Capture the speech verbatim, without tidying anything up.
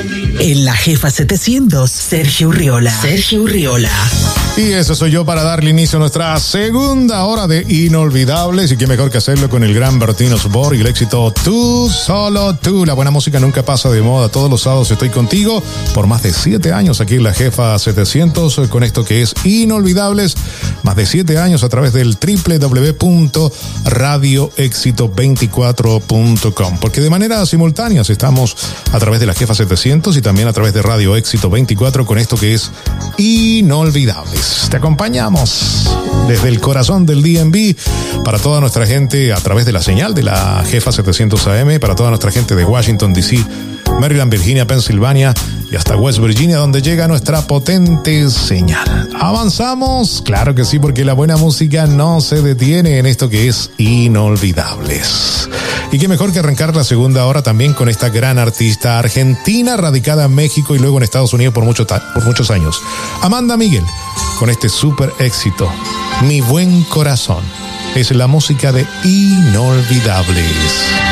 En la Jefa setecientos, Sergio Urriola. Sergio Urriola. Y eso soy yo para darle inicio a nuestra segunda hora de Inolvidables. Y qué mejor que hacerlo con el gran Bertino Osborne y el éxito Tú, Solo Tú. La buena música nunca pasa de moda. Todos los sábados estoy contigo por más de siete años aquí en la Jefa setecientos con esto que es Inolvidables. Más de siete años a través del doble u doble u doble u punto radio éxito veinticuatro punto com. Porque de manera simultánea estamos a través de la Jefa setecientos y también a través de Radio Éxito veinticuatro con esto que es Inolvidables. Te acompañamos desde el corazón del D M V para toda nuestra gente a través de la señal de la Jefa setecientos A M, para toda nuestra gente de Washington, D C, Maryland, Virginia, Pensilvania y hasta West Virginia, donde llega nuestra potente señal. ¿Avanzamos? Claro que sí, porque la buena música no se detiene en esto que es Inolvidables. Y qué mejor que arrancar la segunda hora también con esta gran artista argentina, radicada en México y luego en Estados Unidos por, mucho ta- por muchos años. Amanda Miguel, con este súper éxito, Mi Buen Corazón. Es la música de Inolvidables.